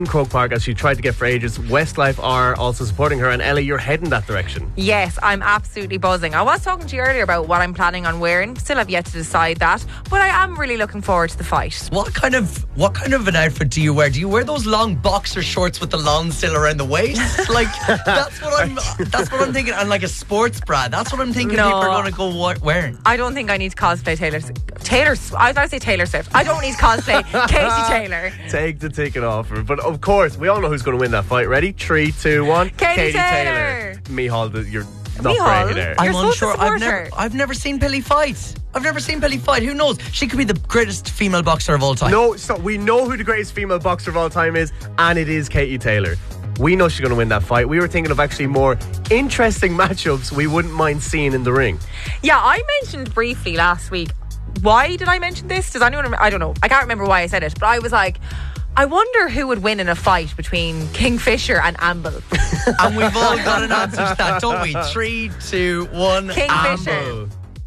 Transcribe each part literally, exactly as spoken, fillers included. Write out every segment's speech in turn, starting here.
in Croke Park, as she tried to get for ages. Westlife are also supporting her, and Ellie, you're heading that direction. Yes, I'm absolutely buzzing. I was talking to you earlier about what I'm planning on wearing. Still have yet to decide that, but I am really looking forward to the fight. What kind of what kind of an outfit do you wear? Do you wear those long boxer shorts with the lawn still around the waist? Like that's what I'm that's what I'm thinking. And like a sports bra. That's what I'm thinking. No. People are going to go wa- wearing. I don't think I need to cosplay Taylor. Taylor. I was about to say Taylor Swift. I don't need to cosplay Katie Taylor. Take the ticket off her. But of course, we all know who's going to win that fight. Ready? Three, two, one. Katie, Katie Taylor. Taylor. Mihal, the- you're not Mihal? great there. You're I'm supposed to unsure. support I've never her. I've never seen Billy fight. I've never seen Billy fight. Who knows? She could be the greatest female boxer of all time. No, so we know who the greatest female boxer of all time is, and it is Katie Taylor. We know she's going to win that fight. We were thinking of actually more interesting matchups we wouldn't mind seeing in the ring. Yeah, I mentioned briefly last week. Why did I mention this? Does anyone remember? I don't know. I can't remember why I said it, but I was like, I wonder who would win in a fight between Kingfisher and Amble. And we've all got an answer to that, don't we? Three, two, one. Kingfisher. Amble.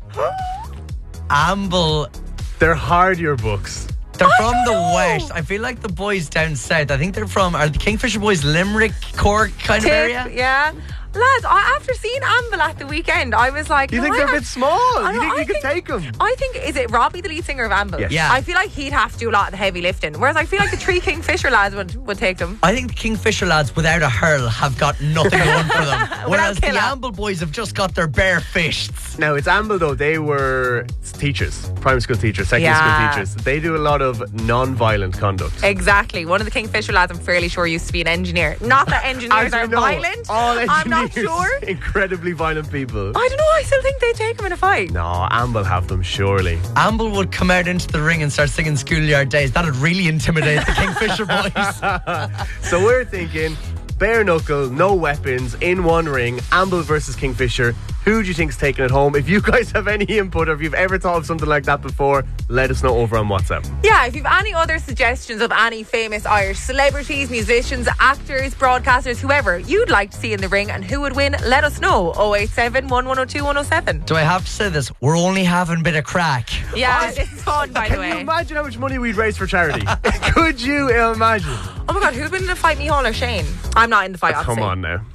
Amble. They're hard, your books. They're I from don't the know. west. I feel like the boys down south. I think they're from, are the Kingfisher boys Limerick, Cork kind Tip, of area? yeah. Lads, I, after seeing Amble at the weekend, I was like, You no, think I they're a have- bit small? I You know, think I you could take them? I think, is it Robbie, the lead singer of Amble? Yes. Yeah. I feel like he'd have to do a lot of the heavy lifting, whereas I feel like the three Kingfisher lads would, would take them. I think the Kingfisher lads, without a hurl, have got nothing going for them. Whereas the killer. Amble boys have just got their bare fists. Now, it's Amble, though. They were teachers, primary school teachers, secondary Yeah. school teachers. They do a lot of non-violent conduct. Exactly. One of the Kingfisher lads, I'm fairly sure, used to be an engineer. Not that engineers As we are know, violent. all engineers, I'm not sure. incredibly violent people. I don't know. I still think they'd take him in a fight. No, Amble have them, surely. Amble would come out into the ring and start singing Schoolyard Days. That'd really intimidate the Kingfisher boys. So we're thinking bare knuckle, no weapons, in one ring, Amble versus Kingfisher. Who do you think's taking it home? If you guys have any input, or if you've ever thought of something like that before, let us know over on WhatsApp. Yeah, if you've any other suggestions of any famous Irish celebrities, musicians, actors, broadcasters, whoever you'd like to see in the ring and who would win, let us know. oh eight seven, one one oh two, one oh seven. Do I have to say this? We're only having a bit of crack. Yeah, this is fun, by the Can you way. imagine how much money we'd raise for charity? Could you imagine? Oh my God, who'd win in a fight, Mihal or Shane? I'm not in the fight, Come obviously. on now.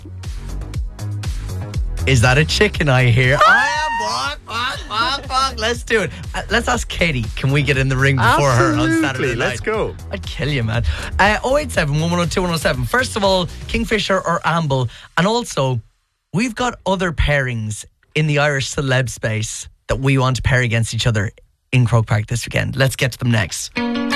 Is that a chicken I hear? I am. Fuck, fuck, fuck, fuck. Let's do it. Uh, let's ask Katie. Can we get in the ring before her on Saturday Absolutely, night? let's go. I'd kill you, man. Uh, oh eight seven, one one oh two, one oh seven. First of all, Kingfisher or Amble. And also, we've got other pairings in the Irish celeb space that we want to pair against each other in Croke Park this weekend. Let's get to them next.